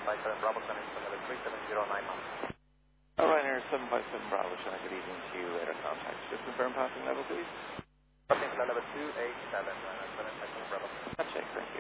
757 Bravo, Connect level 3709 miles. Ryanair 757 Bravo, China, good evening to you. Radar contact. Just confirm passing level, please. Passing level 287, Ryanair 757 Bravo. Check, thank you.